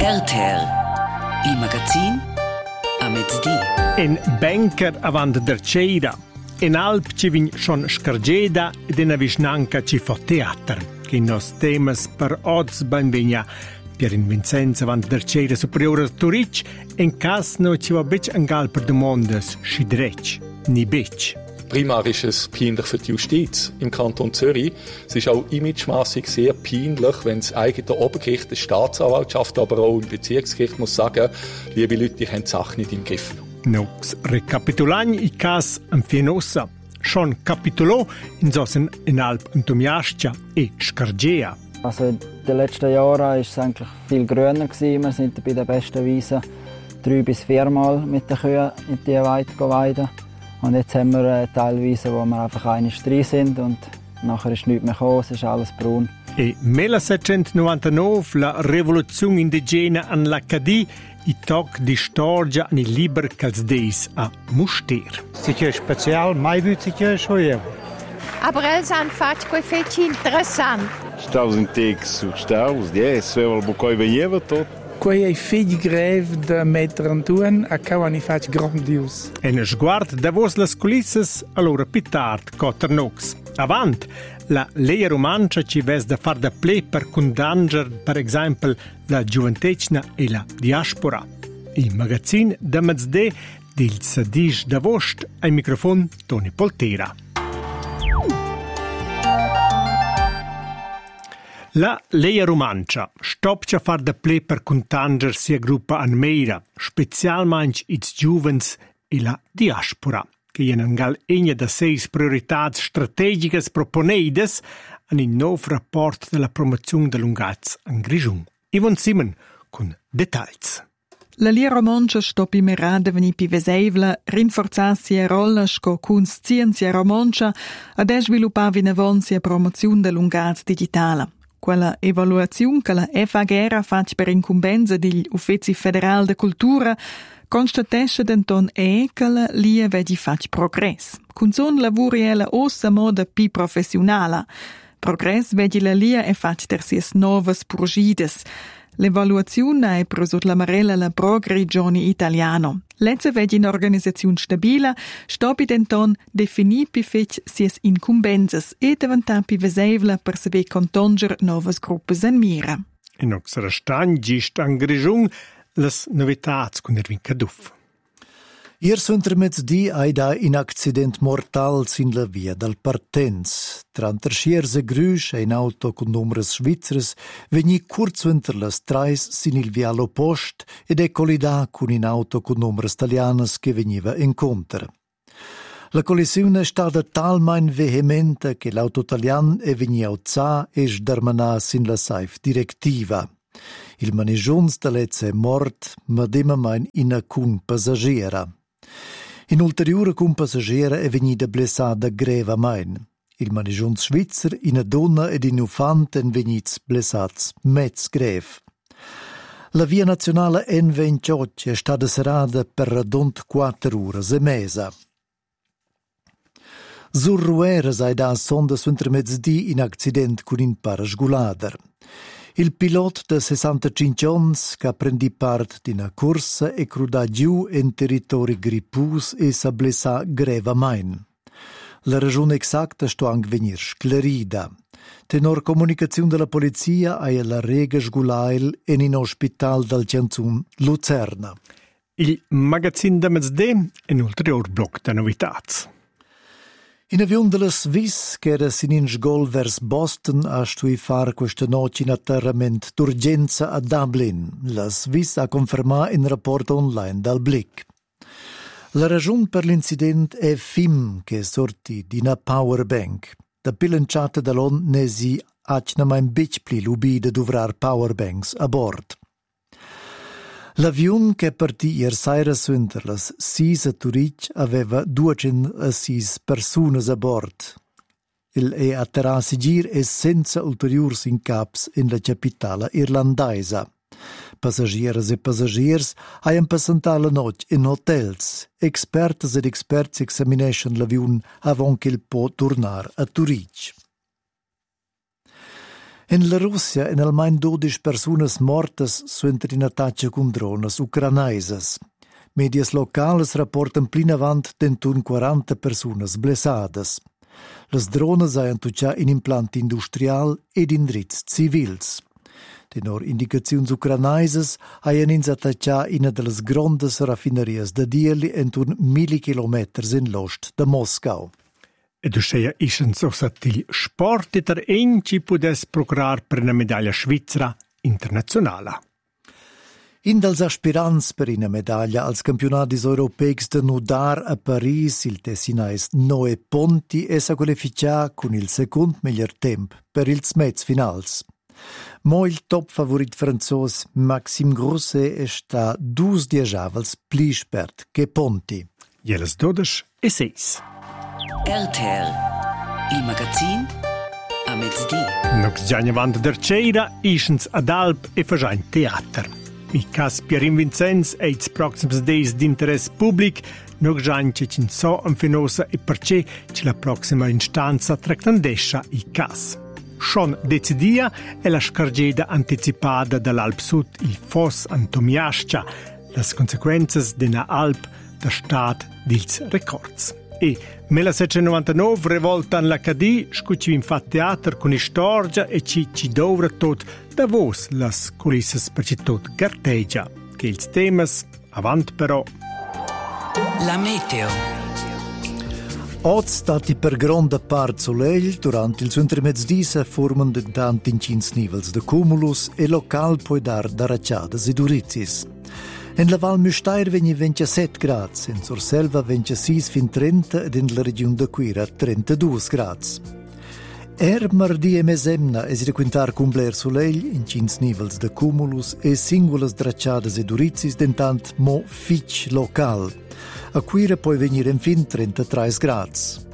RTR, il magazin a mezzodì. En banker avant der Ceira. En Alp ci vin schon scargeda ed en avisnanca ci fa teater. Che nos temas per odds ben vegna per in Vincenza avant der Ceira superiore Turic en cas no ci va bec angal per demondes schidrec, ni bec. Primär ist es peinlich für die Justiz im Kanton Zürich. Es ist auch imagemässig sehr peinlich, wenn das eigene Obergericht, die Staatsanwaltschaft, aber auch im Bezirksgericht muss sagen, liebe Leute, ihr habt die Sache nicht im Griff. Nox recapitulan i cas am Fienossa. Schon capitulò in sosen in Alp Antomiascia e Scargea. Also in den letzten Jahren war es eigentlich viel grüner. Wir sind bei den besten Wiesen 3 bis 4 Mal mit den Kühen in die Weide weiden. Und jetzt haben wir teilweise, wo wir einfach einmal drin sind und nachher ist nichts mehr gekommen, es ist alles braun. E 1799 la rivoluzione indigena an l'Acadie i toc di storgia ani liber calzdeis a Muster. Sicher spezial, mai wird sicher schon ja. Aber es sind fast quei feci interessant. Staus in tex sur staus, es wel bocoi veniva tot. Quei figli greve da mettere Antuan a cauani fac grandios. En sguard da vos las culisses allora pitard Cotternox. Avant, la leia romancia ci ves da far da ple per condanger, per esempio, la giuventecna e la diaspora. Il magazin da mezzde del Sadish da Vost ai microfon Toni Poltera. La leia romancia stopcia far da ple per contanger sia gruppa an meira, specialmente its giuvens e la diaspora, che jenen gal egna da 6 prioritats strategicas proponeidas an in nov rapport della promozione dell'ungaz an Grigiun. Ivon Simon con detalls. La lia romancia sto pimerada veni pi veseivla, rinforzar sia rolla sco cuns scienza romancia ad e sviluppar vinavon sia promozione dell'ungaz digitala. Quella evaluazione che la FAGERA fa per incumbenza degli Uffizi Federal de Cultura constatesce denton che la lia vedi fac progress. Con son lavori ella ossa moda pi professionala. Progress vedi la lia e fac ter sies novas purgides. L'evaluazione è prosut la marella la progregione italiano. Lezza vedi un'organizzazione stabile, stopi denton definì pi fec sies incumbenzas e davantar pi vesevla per saber contonger novas gruppes en mira. In oxera stan gist an Grigiun las novitats con Erwin Caduff. Ier sunt mezzdi aida in accident mortal sin la via dal partenz. Tranter schiers e grüsch ein auto con numres svizres vegni curz unter las trais sin il vialo post ed è collida con in auto con numres italianas che veniva incontra. La collisione è stata talmente vehemente che l'auto italian è venia uzza e sdermanà sin la saif directiva. Il manegiuns da lezza è mort, ma demamein in cun passagiera. In ulteriore cun passagiera è vegnida blessada grevamain. Il manegiuns svizzer, una donna ed in ufant en vegnits blessats mezz grev. La via nazionale N28 è stata serrata per radont 4 ore e mesa. Sur rueras ai da sonda suentre mezzdi in accident con in parasgulader. Il pilot de 65 ans che prendi part di una corsa e crudà giù in territori gripus e s'ablessa grevamain. La ragione exacta sto anche venir sclerida. Tenor comunicazione della polizia è la rega sgulail in ospital dal Cianzun Lucerna. Il magazin da mezzde è un ulterior bloc da novitats. In avion de la Swiss, che era sin in sgol vers Boston, a stui far questa noce in atterrament d'urgenza a Dublin. La Swiss ha confermato in rapporto online dal Blick. La ragione per l'incident è FIM, che è sorti di una powerbank. Da pilanciata dall'on ne si acnama in bic pli l'ubida dovrar powerbanks a bord. L'avion che partì ier saira suenter las 6 a Turic aveva 206 persone a bord. Il è atterrà a Sigir e senza ulteriors incaps in la capitale irlandesa. Passagieres e passagiers hayan passata la noche in hotels. Expertes ed experts examination l'avion avant qu'il può tornar a Turic. In la Russia in almeno 12 personas mortas suenter in attacca con drones ucranaises. Medias locales rapportan plinavant dentun 40 personas blessadas. Las drones hayan tuccia in implant industrial ed in dritts civils. Tenor indicaziuns ucranaises hayan ins attaccia in delle grandes raffinerias da Dieli entun 1000 kilometers in l'ost da Moscau. E du scheia ischens osat il sport eter ci pudes procurar per una medaglia svizzera internazionale. In dels aspirants per una medaglia als campionatis europeics de nudar a Paris il tessinais Noe Ponti e sa qualificia con il second miglior temp per ils mezz finals. Mo il top favorit franzos Maxime Grosset sta 12 diejavels pli spert che Ponti. Jeles 12:06. RTL, il magazin a mezz'dì. Nox già avant der Ceira, ischens ad Alp e fagiain teater. I cas Pierin Vincenz e ils proxims days d'interesse public, nox già che cin so am fenosa e perché c'è la prossima instanza tractandescia i cas. Schon decidia è la scargeda anticipata dall'Alp Sud il Foss Antomiascia, las consequenze della Alp da stat dils records. E 1799 revolta l'Acadie, scucci infatti teater con istorgia e ci dovra tot da vos las culisses per ci tot gartegia. Che ils temas, avant però. La meteo. Oggi stati per grande parte soleil, durante il suo intermezz'dì forman tanti incins nivels de cumulus e local puoi dar daracciadas ed urizis. In la Val Müstair vegni 27 grads, in Surselva 26 fin 30 ed in la regione de Quira 32 grads. Mardi e mesemna es requintar cum bler soleil, incins nivels de cumulus e singulas dracciadas ed urizis dentant mo fitch local. A Quira puoi venire in fin 33 grads.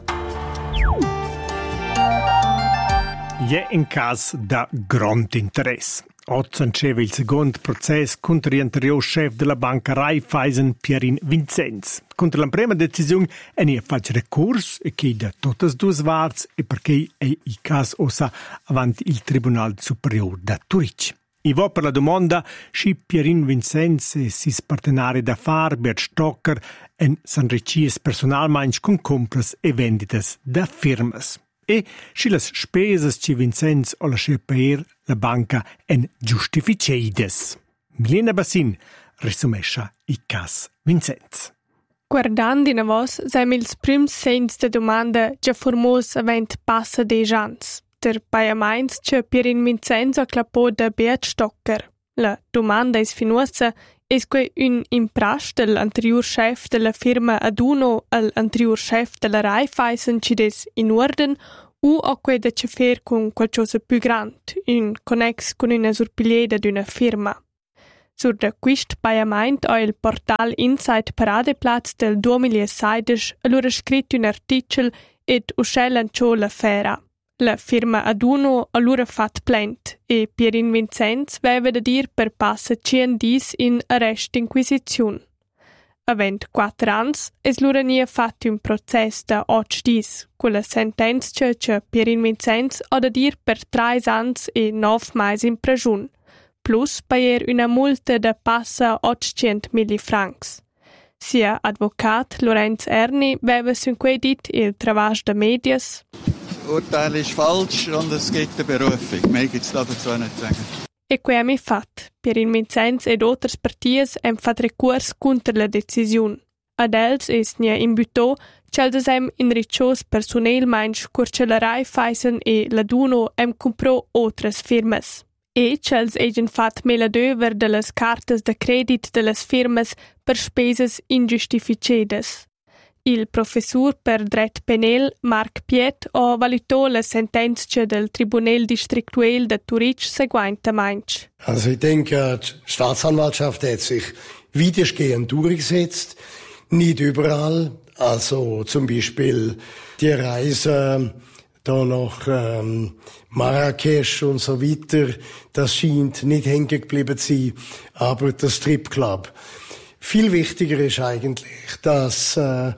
Je in cas da grand interesse. Oggi c'è il secondo processo contro l'anteriore chef della banca Raiffeisen, Pierin Vincenz. Contro la prima decisione è ne fatto ricorso e che da tutte e due parti e perché è il caso ossa avanti il Tribunale Superiore da Zurich. I vo per la domanda se Pierin Vincenz e sis partenari d'affari Bert Stocker en s'enrichies personalmente con compras e venditas da firmas. E se le spese che Vincenz o la per la banca en giustificeides. Milena Bassin risumescia i cas Vincenz. Guardando in avos, sem ils prims segns de domanda già formos avent passa de jans. Der paiaments che Pierin Vincenz a clapò da Bert Stocker. La domanda es finuosa, es que un imprast del anterior chef della firma Aduno al anterior chef della Raiffeisen ci des in orden o que da ce fer con qualcosa più grand, un connex con una surpiglieda d'una firma. Sur da quist paiament ha il portal Inside Paradeplatz del 2016 allora scritto un articel ed uscellan ciò la fera. La firma Aduno allora fat plent e Pierin Vincenz veva da dir per passa 100 dis in arrest inquisiziun. Avent 4 ans, es lura nie fat un process da 8 dis, quella sentenza che Pierin Vincenz ha da dir per 3 ans e 9 mais in prigiun, plus paier una multa da passa 800.000 francs. Sia advocat Lorenz Erni veva sunque dit il travasch da medias. Urteil ist falsch und es gibt eine Berufung. Mehr gibt es dazu nicht zu sagen. E que hem fat. Pierin Vincenz ed otras partias hem fat recurs contra la decisiun. Ad els es nia imbutò c'els hem inriccios personelmainch curce la Raiffeisen e la Duno hem comprò otras firmas. E c'els egen fat meladöver de las cartas de credit de las firmas per speses injustificedes. Il professor per dret penel Marc Piet ha valutò la sentenza del Tribunal Distriktuell de Zurich seguentemente. Also ich denke, die Staatsanwaltschaft hat sich widerstehend durchgesetzt. Nicht überall. Also zum Beispiel die Reise da nach Marrakesch und so weiter, das scheint nicht hängen geblieben zu sein. Aber der Stripclub. Viel wichtiger ist eigentlich, dass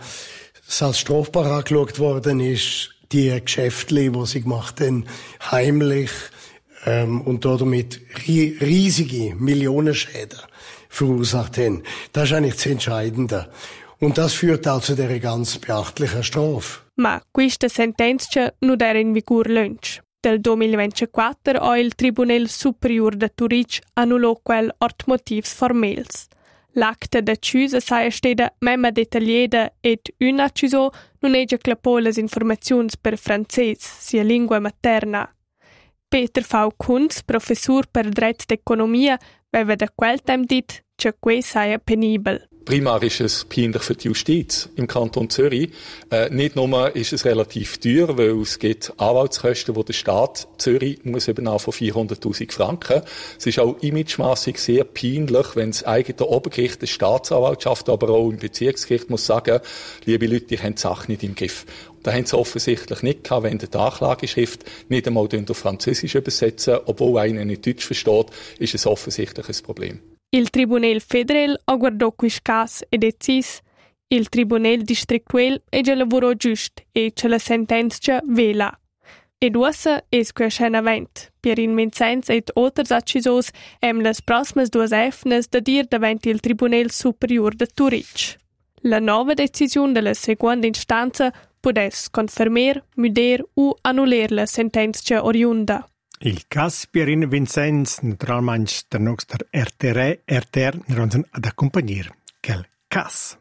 es als strafbar angeschaut worden ist, die Geschäfte, die sie gemacht haben, heimlich und damit riesige Millionenschäden verursacht haben. Das ist eigentlich das Entscheidende. Und das führt auch zu dieser ganz beachtlichen Strafe. Ma questa sentenza non era in vigore lunch. Del 2024 ha il Tribunal Superior de Zurich annullò quel ort motivs formels. L'acta d'accusa saia steda memma dettagliata ed una accuso non è già clapò le informazioni per francese, sia lingua materna. Peter V. Kunz, professor per dret d'economia, aveva da quel tempo dit che quei saia penibel. Primär ist es peinlich für die Justiz im Kanton Zürich. Nicht nur ist es relativ teuer, weil es gibt Anwaltskosten, die der Staat Zürich muss übernehmen von 400'000 Franken. Es ist auch imagemässig sehr peinlich, wenn das eigene Obergericht, die Staatsanwaltschaft, aber auch im Bezirksgericht muss sagen, liebe Leute, ihr habt die Sache nicht im Griff. Da haben sie offensichtlich nicht gehabt, wenn die Anklageschrift nicht einmal auf Französisch übersetzen, obwohl einer nicht Deutsch versteht, ist es offensichtlich ein Problem. Il Tribunal Federal ha guardato quis cas e decis, il Tribunal Districtuel e già lavorò giust e c'è la sentenza vela. Ed uossa es que scena vent, Pierin Vincenz et oters accisos em las prossimas duas efnes da dir davant il Tribunal Superior de Zurich. La nova decisione della seconda instanza podes confermer, muder u annuller la sentenza oriunda. Il cas Pierin Vincenz, naturalmente der nostra RTR non ad accompagnare quel cas.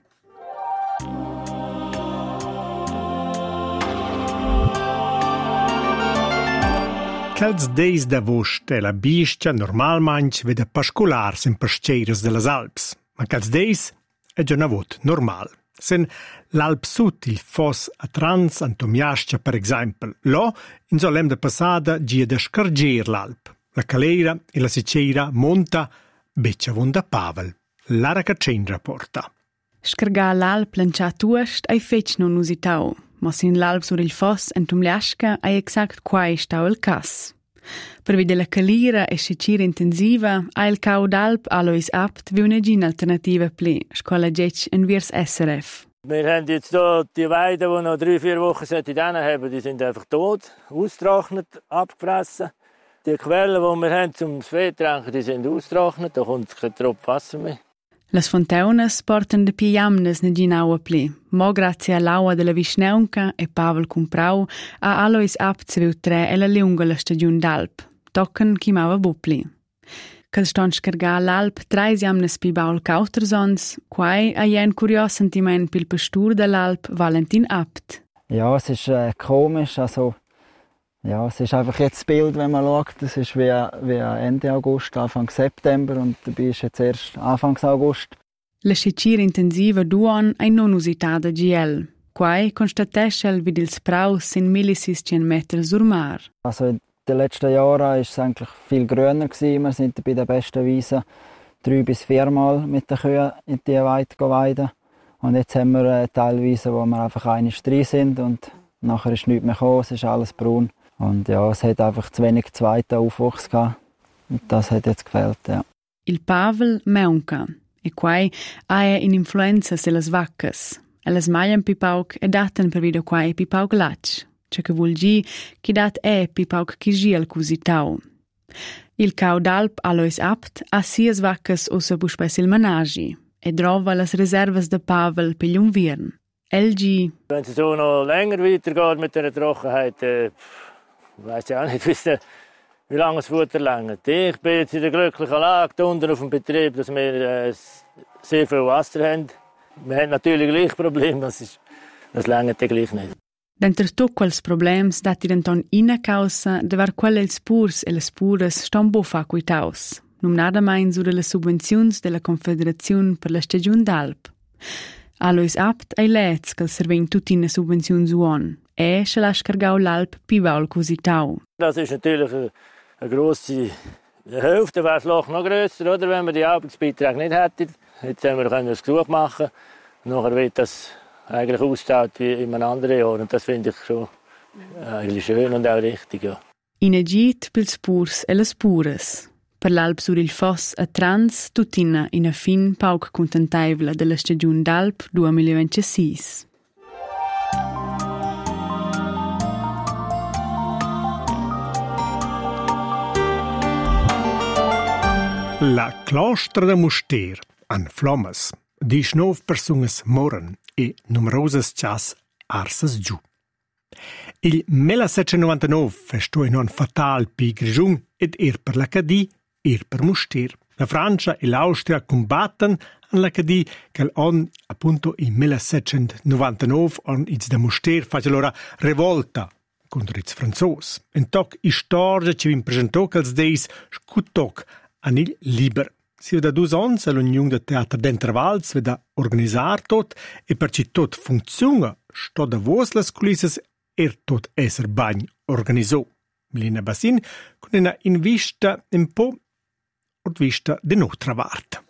Quels days d'agost e la biscia normalmente vede pascolars in pasceres de las Alps, ma quels days è già una vot normal. Sen l'Alp Sud, il Foss a Trans, Antomiascia, per esempio. Là, in solem de passada, gia da scarger l'Alp. La Calera e la Siceira monta, beccia vonda Pavel. Lara Cacendra porta. Scargar l'Alp lancià tuast ai fec non usitau, ma sin l'Alp sur il Foss Antomiasca ai exact quai stau il cas. Per vide la calira e scicira intensiva, ha il caudalp Alois Abt wie una gin alternativa pli, scola Getsch en viers SRF. Wir haben jetzt hier die Weiden, die noch 3-4 Wochen haben, die sind einfach tot, ausgetrocknet, abgefressen. Die Quellen, die wir haben zum Fett trinken, die sind ausgetrocknet, da kommt kein Tropfen Wasser mehr. Las fonteunas portan de piamnes ne ginaua pli, mo grazie all'aua della Visneunca e Pavel Cumprau a Alois Abt se viu tre e la lunga la stagiun d'Alp, tocken chimava bupli. Cal ston scargar l'Alp treis jamnes pi baul Kautersons, quai a jen curios sentiment pil pastur dell'Alp Valentin Abt. Ja, es ist komisch, also ja, es ist einfach jetzt das Bild, wenn man schaut, es ist wie Ende August, Anfang September und dabei ist jetzt erst Anfang August. La scicira intensiva duon ei non usitada GL. Quai constatesce vid ils praus sin 1600 Meter sur mar. Also in den letzten Jahren war es eigentlich viel grüner gewesen. Wir sind bei den besten Wiesen 3 bis 4 Mal mit den Kühen in die Weide weiden. Und jetzt haben wir teilweise, wo wir einfach einmal drin sind und nachher ist nichts mehr gekommen, es ist alles braun. Und ja, es hat einfach zu wenig zweiten Aufwuchs gehabt. Und das hat jetzt gefehlt, ja. Il Pavel meunca. E quai ha in influenza se las vaccas. Elas maglian pipauc e daten per video quai pipauc latch. Cia che vuol gi che dat pipauc chi al cusitau. Il caudalp Alois Abt ha sias vaccas ossa buspes il managi e drova las reservas de Pavel per l'unvirn. LG. Wenn es so noch länger weitergeht mit der Trockenheit, weiss ich auch nicht, wie lange das Futter längert. Ich bin jetzt in der glücklichen Lage, hier unten auf dem Betrieb, dass wir sehr viel Wasser haben. Wir haben natürlich gleich Probleme, das längert gleich nicht. Dentro tutti quels problems dati denton ina causa de var quelle els purs e les pures ston bufa quitaus, numnada main su de le subvenzions de la Confederazione per la Stagiun d'Alp. Alois Abt ai lets che servein tutti in subvenzions uon, e se la scargau l'Alp pivaul cusitau. Das ist natürlich eine grosse Hälfte, wäre das Loch noch grösser, oder, wenn wir die Arbeitsbeiträge nicht hätten. Jetzt haben wir ein Gesuch machen, nachher wird das eigentlich auszahlt wie in einem anderen Jahr. Und das finde ich schon eigentlich schön und auch richtig, ja. In Egit pils purs e les pures. Per l'Alp sur il Foss a Trans, tutina in a fin pauc contentaivla della Stagiun d'Alp 2026. La Clostra de Muster, an Flommes, 19 persones moren e numeroses chas arsas giù. Il 1799 festò in un fatal pi Grigiun ed per l'Acadie per Muster. La Francia e l'Austria combatten an l'Acadie che on appunto in 1799 on iz da Muster face allora revolta contro i franzos. En toc storia ci vin presentò che els deis scutoc an il liber. Si da 2 ans all'Unione de Teatro d'Intervals veda organizzar tot e perci tot funziona sto da vos las culisses tot esser bagn organizzò. Milena Bassin con una invista un po' od vista de nostra vart.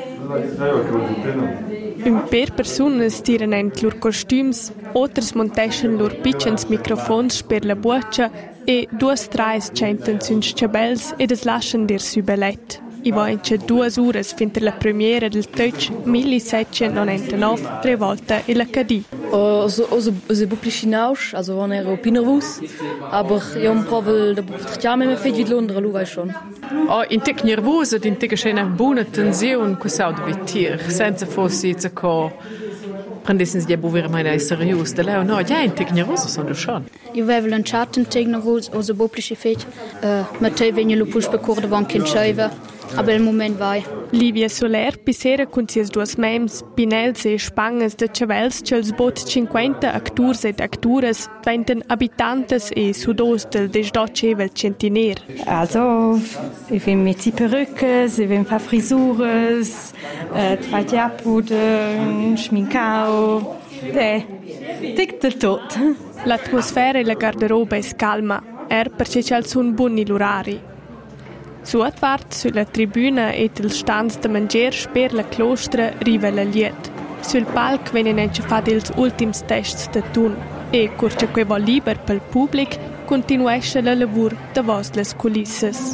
Un per personas tiran ent lur costüms, otras monteschen lur pichens microfons per la buccia e 2-3 centan süns cabels ed es lascian dir sü ballet. I voince 2 uras finter la premiera del Tötsch 1799 Revolta e l'Acadie. Also buplischinaus, also wann pinnervus, aber ja provel da buttiamo me fed vid Londra lu vai schon. In tic nervoso, in tic c'è una buona tensione che sa dove tir, senza forse co prendessens die buvere meine seriös da leo no, ja in tic nervoso sono schon. Io avevo lanciato un tic nervoso, also buplische fed, ma te venne lu push per corde bank in scheive. Aber im Moment vai. Livia Soler pisera con sies 2 mems, Pinels e Spangas de Chavels ch'els bot 50 acturs ed actures venten habitantes e sudos del desdotchevel centiner. Also, ich will mit die Perückes, ich will ein paar Frisures, zwei Diapuden, Schminkao, dick del tot. L'atmosfera e la garderoba è calma, perché c'è un buon l'orari. Suotwart sulla tribuna e il stanz de mangier per la clostra riva la liet. Sul palc venen encefat ils ultims tests de tun e curce que vol liber pel public continuesce la lavur de vos les culisses.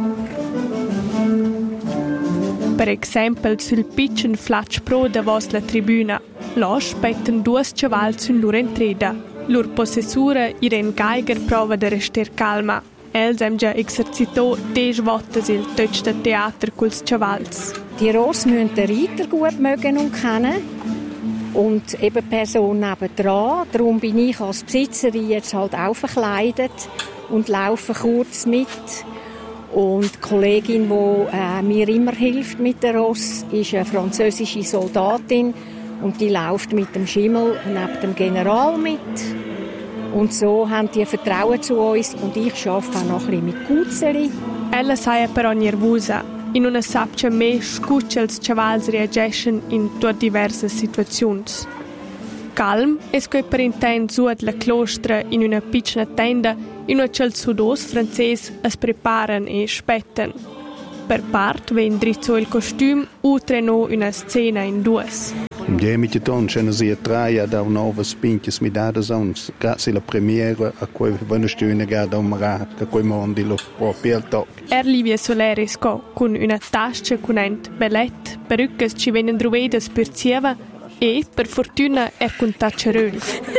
Per exempel sul pitchen flatsch pro de vos la tribuna. Lo spetten 2 chavals sun lur entreda. Lur possessura Irene Geiger prova de rester calma. Els hem già exercitò 10 volte il Tötsch de Theater culs Chavals. Die Ross müssen den Reiter gut mögen und kennen und eben Person nebendran. Darum bin ich als Besitzerin jetzt halt auch verkleidet und laufe kurz mit. Und die Kollegin, die mir immer hilft mit der Ross, ist eine französische Soldatin und die läuft mit dem Schimmel neben dem General mit. Und so haben die Vertrauen zu uns und ich arbeite auch noch ein bisschen mit Gutzeli. Ella sei però nervosa. In una sapcia me scuccia els chavals reagiscono in due diverse situazioni. Calm es che per intent suot la clostra in una piccola tenda in una cel sudos francese es preparan e aspetten. Per part ven drizzo il costüm utreno una scena in 2. Ja, mit den Schönen sie 3 da nove spinches mit da sonst grazie la premiere a cui vanno stune da umrat che quei mondi lo proprio tog. Livia Solerisco con una tasca con ent ballet perückes ci venen druvedas per zieva e per fortuna con tacceröl.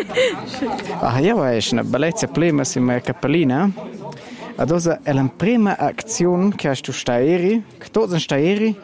Ja, è una bellezza prima si me cappellina. Adosa è la prima azione che tu staeri, che tots staeri.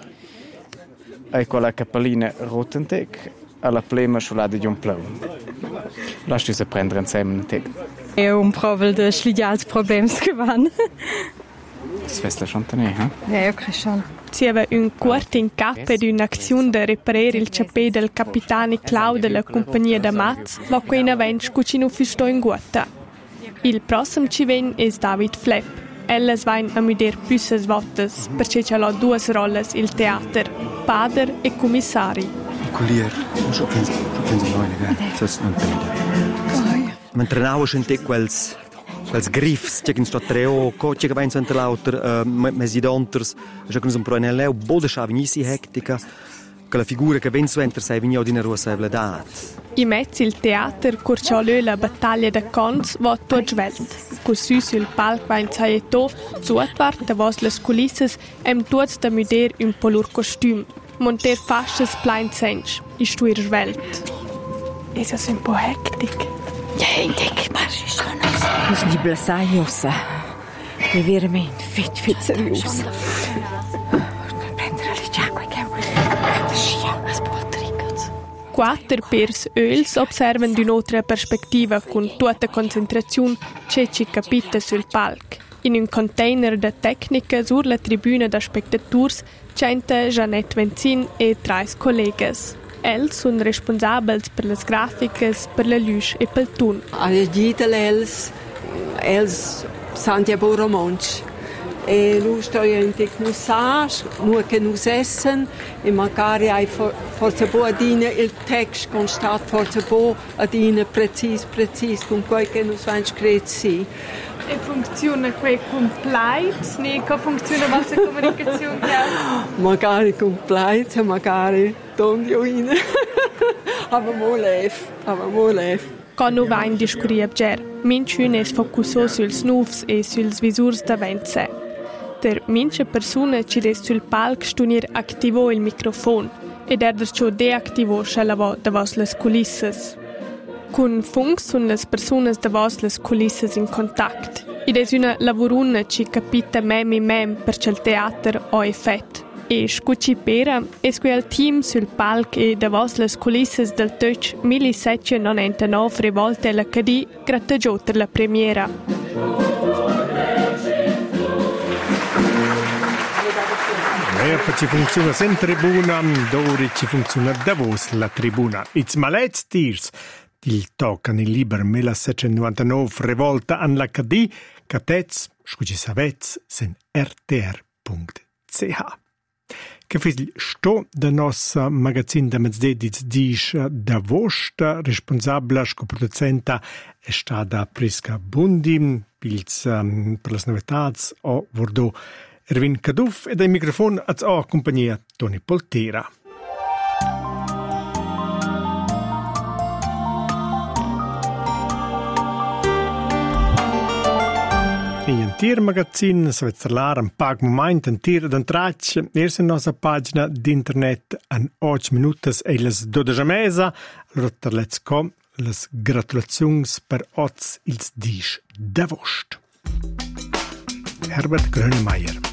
E quella cappellina Rotentec alla plema sciolata di un plau. Lasst uns prendere insieme un tec. È un provel de schlidials problems gewann. Das festa schon ne, ha? Ja, okay schon. Si aveva un quarto in capo di un'azione da reparare il ciappè del capitano Clau della compagnia da Maz, ma qui in avanti cucino fisto in guata. Il prossimo ci ven è David Flepp. Elles vain a mider püsses vottes, perché c'è la 2 rolles il teater, pader e commissari. Collier, so pensa noi, das non prende. Mentre now sente quels griffs, che in sto treo, coche che vain sempre lauter, mesidonters, che con un proeneleo, bode schavinisi hectica, che la figura che ven suenter sei vigno di rosa evledat. I mezzi il teater curciò la battaglia de Cons va tot svelt. Così sul palco va in saieto, suotwart de vos les culisses, tuots da mider un po' lur costüm. Monter fasces plein sench, istuir svelt. Es ist un po' hectic. Ja, ich denke, marsch ist schon aus. Müssen die Blasai, Jossa. Wir wären fit seriös. quattro pers öls observan d'un'altra perspectiva con tutta concentrazione c'è ci capita sul palco. In un container de tecnica sur la tribuna da spectators c'enta Jeanette Venzin e tre collegas. Els sun responsabels per las graficas, per la luce e pel ton. Alle gidel els sant ja bo romansch. E lu stoi in tecnussage, nur che nus essen, e magari hai forse bo adina il text constat, forse bo adina precis, con quel che nus vens crezi. E funziona quei compliance, ne che funziona la comunicazione? Magari compliance, magari tondioine. Aber mo lef. Quando va in discussione, minchun es focusso suls nuvs e suls visurs da vence. Der minche persona ci des sul palc stunir activo il microfon ed ciò deactivo scellavo davos les culisses. Con Funk sun les personas davos les culisses in contact. Id es una lavoruna ci capita mem per cel teater o effett. E scucci pera es quel team sul palc e davos les culisses del Tötsch 1799 rivolte la cadì grattegiot la premiera. Ci funziona in tribuna, dove ci funziona davos la tribuna. It's malets tirs. Il tocca nel libro 1799 rivolta an l'Accadì, catez, scuci savez, sen rtr.ch. Che fil sto da nostra magazin da mezzedits dish da vostra responsabile scoproducenta è stata Prisca Bundi, pils per las novetats o vordo Erwin Kaduf e dai microfon az o compagnia Toni Poltera. In Tier Magazin se vezzerlar un pag moment in Tier d'entraccia in nostra pagina d'internet an 8 minutas e les 12 mesa. Allora let's go les gratulazions per oz ils dish da vost. Herbert Grönemeyer.